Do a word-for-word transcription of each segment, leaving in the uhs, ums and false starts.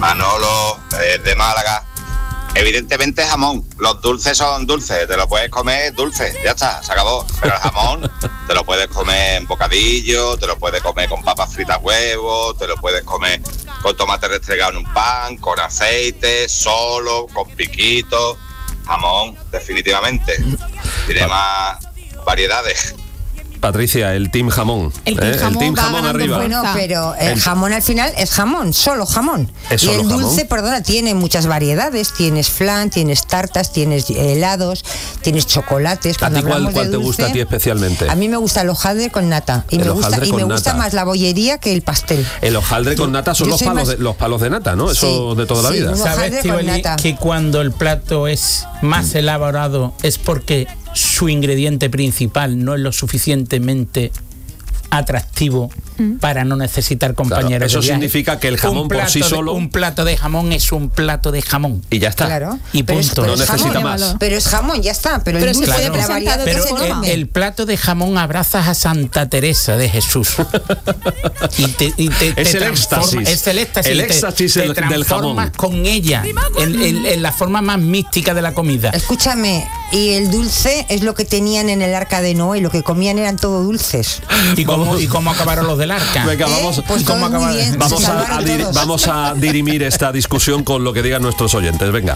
Manolo, eh, de Málaga. Evidentemente jamón, los dulces son dulces, te lo puedes comer dulce, ya está, se acabó. Pero el jamón te lo puedes comer en bocadillo, te lo puedes comer con papas fritas, huevos, te lo puedes comer con tomate restregado en un pan, con aceite, solo, con piquitos. Jamón, definitivamente. Tiene más variedades. Patricia, el team jamón. El team ¿eh? jamón, el team va jamón arriba. Bueno, pero el jamón al final es jamón, solo jamón. ¿Es y solo el dulce, jamón? perdona, tiene muchas variedades. Tienes flan, tienes tartas, tienes helados, tienes chocolates. ¿A Cuando ti cuál, hablamos cuál de te dulce, gusta a ti especialmente? A mí me gusta el hojaldre con nata. Y El me gusta, hojaldre y me con gusta nata. más la bollería que el pastel. El hojaldre con nata son Yo los soy palos, más- de, los palos de nata, ¿no? Eso Sí, de toda la sí, vida. un ¿Sabes, hojaldre con Estíbaliz, nata. que cuando el plato es más elaborado es porque su ingrediente principal no es lo suficientemente atractivo para no necesitar compañeros eso de viaje? significa que el jamón Un por plato sí de- solo- un plato de jamón es un plato de jamón Y ya está. Claro. y Pero es- punto. pero No es necesita jamón. más. Pero es jamón, ya está. Pero, Pero el se dulce, puede la presentar variedad de que Pero otra se el, forma. come. el plato de jamón abrazas a Santa Teresa de Jesús y te, y te- Es te el transforma- éxtasis. es el éxtasis, El te- éxtasis te del- del transformas jamón. con ella en, en- en la forma más mística de la comida. Escúchame, y el dulce es lo que tenían en el arca de Noé, lo que comían eran todo dulces. ¿Y cómo, ¿Y cómo acabaron los del arca? Venga, ¿Eh? vamos, Pues ¿cómo todo muy acaba- bien, vamos, se a, salvaron a dir- todos. vamos a dirimir esta discusión con lo que digan nuestros oyentes. Venga.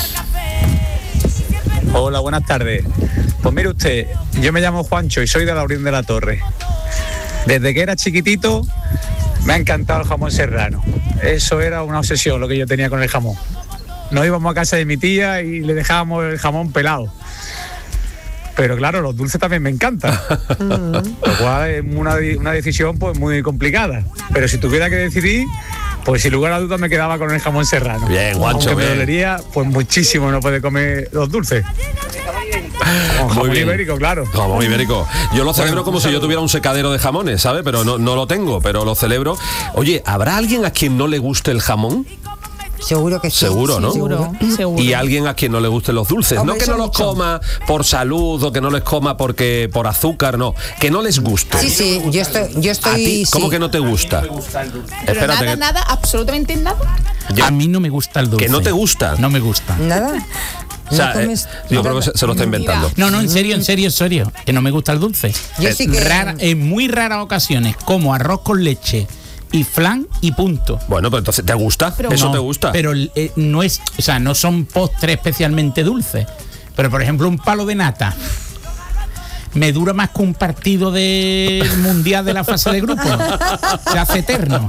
Hola, buenas tardes. Pues mire usted, yo me llamo Juancho y soy de Laurín de la Torre. Desde que era chiquitito me ha encantado el jamón serrano. Eso era una obsesión lo que yo tenía con el jamón. Nos íbamos a casa de mi tía y le dejábamos el jamón pelado. Pero claro, los dulces también me encantan. Lo cual es una, una decisión pues muy complicada. Pero si tuviera que decidir, pues sin lugar a dudas me quedaba con el jamón serrano. Bien, Juancho, Aunque me bien. dolería pues muchísimo no poder comer los dulces. Con Muy jamón bien. ibérico, claro. Jamón ibérico. Yo lo celebro como si yo tuviera un secadero de jamones, ¿sabes? Pero no, no lo tengo, pero lo celebro. Oye, ¿habrá alguien a quien no le guste el jamón? Seguro que sí. Seguro, ¿no? Seguro, seguro. Y alguien a quien no le gusten los dulces. Hombre, no que eso no los mucho. coma por salud o que no les coma porque por azúcar, no. Que no les guste. Sí, sí, yo estoy, yo ¿A estoy. ti cómo sí. que no te gusta? Pero Espérate, nada, que, nada, absolutamente nada. ya- A mí no me gusta el dulce. que no te gusta. No me gusta. Nada. O sea, No eh, comes yo creo nada. que se, se lo está inventando. No, no, en serio, en serio, en serio. Que no me gusta el dulce. Yo sí que- Rara- en muy raras ocasiones como arroz con leche y flan y punto. Bueno, pero entonces ¿te gusta? Pero Eso No, te gusta. Pero eh, no es, o sea, no son postres especialmente dulces. Pero por ejemplo, un palo de nata me dura más que un partido del mundial de la fase de grupo. Se hace eterno.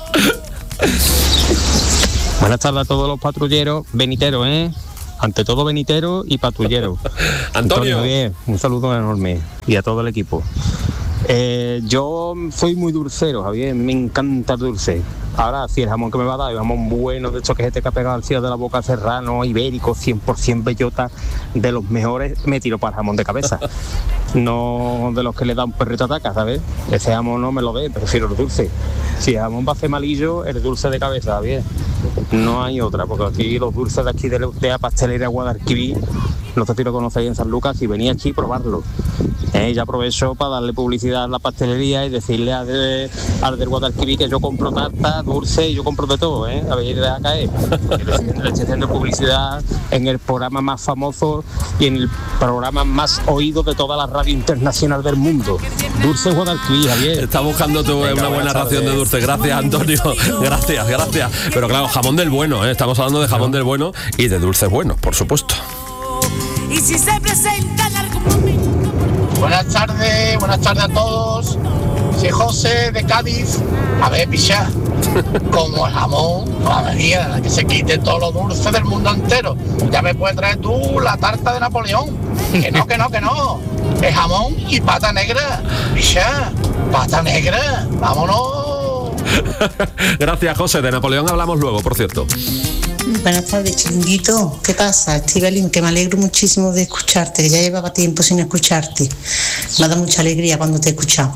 Buenas tardes a todos los patrulleros, beniteros, ¿eh? Ante todo beniteros y patrulleros. Antonio. bien, un saludo enorme y a todo el equipo. Eh, yo soy muy dulcero, Javier, me encanta el dulce. Ahora, si el jamón que me va a dar es jamón bueno, de estos que se te ha pegado al cielo de la boca, serrano, ibérico, cien por ciento bellota, de los mejores, me tiro para el jamón de cabeza. No de los que le da un perrito ataca, ¿sabes? Ese jamón no me lo dé, prefiero el dulce. Si el jamón va a ser malillo, el dulce de cabeza, Javier. No hay otra, porque aquí los dulces de aquí de la, de la pastelería Guadalquivir, no sé si lo conocéis en San Lucas, y venía aquí a probarlo. Eh, ya aprovecho para darle publicidad a la pastelería y decirle al, de, al del Guadalquivir que yo compro tarta, dulce y yo compro de todo, ¿eh? A ver, deja caer. Le, le estoy haciendo publicidad en el programa más famoso y en el programa más oído de toda la radio internacional del mundo. Dulce Guadalquivir, Javier. Está buscando tú Venga, una buena buenas ración de tardes. dulce. Gracias, Antonio. Gracias, gracias. Pero claro, jamón del bueno, ¿eh? Estamos hablando de jamón del bueno y de dulces buenos, por supuesto. Y si se presenta en algún momento. Buenas tardes, buenas tardes a todos. Soy José de Cádiz. A ver, picha, como el jamón, la mía, que se quite todo lo dulce del mundo entero. Ya me puedes traer tú la tarta de Napoleón. Que no, que no, que no. Es jamón y pata negra. Picha, pata negra. Vámonos. Gracias, José. De Napoleón hablamos luego, por cierto. Buenas tardes, chiringuito. ¿Qué pasa, Estíbaliz? Que me alegro muchísimo de escucharte, que ya llevaba tiempo sin escucharte. Me ha dado mucha alegría cuando te he escuchado.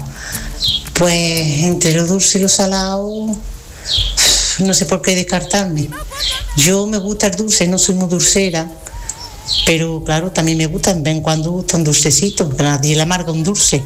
Pues entre lo dulce y lo salado, no sé por qué descartarme. Yo me gusta el dulce, no soy muy dulcera, pero claro, también me gusta, de vez en cuando gusta un dulcecito, que nadie le amarga un dulce.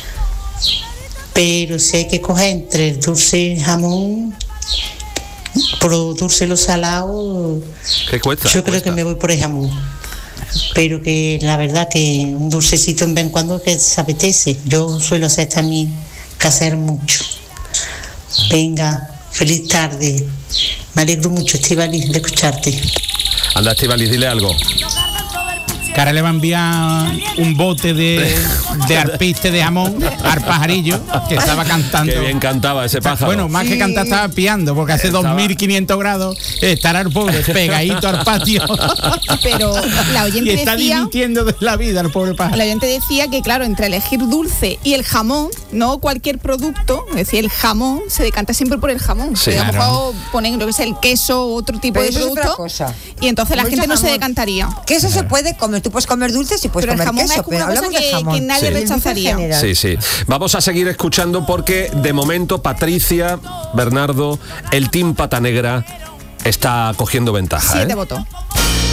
Pero si hay que coger entre el dulce y el jamón, por lo dulce y lo salado, ¿Qué cuesta? yo creo cuesta? que me voy por el jamón. Pero que la verdad que un dulcecito en vez en cuando que se apetece. Yo suelo hacer también casear mucho. Venga, feliz tarde. Me alegro mucho, Estíbaliz, de escucharte. Anda, Estíbaliz, dile algo. Que ahora le va a enviar un bote de, de arpiste de jamón al pajarillo que estaba cantando. Qué bien cantaba ese pájaro. Bueno, más Sí. que cantar estaba piando, porque hace Estaba- dos mil quinientos grados estará el pobre pegadito al patio. Pero la Y oyente está decía, dimitiendo de la vida el pobre pájaro. la oyente decía que claro, entre elegir dulce y el jamón, no cualquier producto, es decir, el jamón se decanta siempre por el jamón. Sí, Que a lo claro. mejor ponen lo que es el queso o otro tipo Pero de eso es otra producto cosa. y entonces la Mucho gente no se jamón. decantaría. Queso se puede comer, tú puedes comer dulces y puedes Pero el comer jamón es queso, como pero una cosa hablamos de que- jamón. que nadie Sí. El dulce en rechazaría. general. Sí, sí. Vamos a seguir escuchando porque de momento Patricia, Bernardo, el Team Pata Negra está cogiendo ventaja. Siete ¿eh? votos.